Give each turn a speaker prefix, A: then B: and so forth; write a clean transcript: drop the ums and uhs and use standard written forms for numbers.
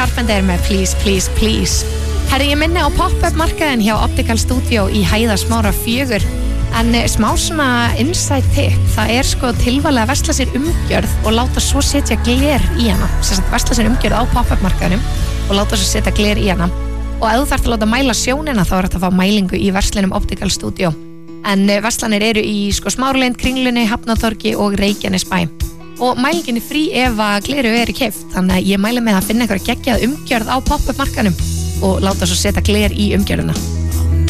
A: Carpenter með Please, Please, Please. Herri, ég minni á pop-up markaðin hjá Optical Studio í Hæðasmára 4. En smá svona inside tip, það sko tilvalið að versla sér umgjörð og láta svo setja gler í hana. Sem sagt versla sér umgjörð á pop-up markaðinum og láta svo setja gler í hana. Og ef þú þarft að láta mæla sjónina þá þetta að fá mælingu í verslinum Optical Studio. En verslanir eru í sko Smáralind, Kringlunni, Hafnartorgi og Reykjanesbæ. Og mælingin frí ef að gleru keypt, þannig að ég mæli með að finna eitthvað geggjað umgjörð á pop-up markaðinum og láta svo setja gler í umgjörðina.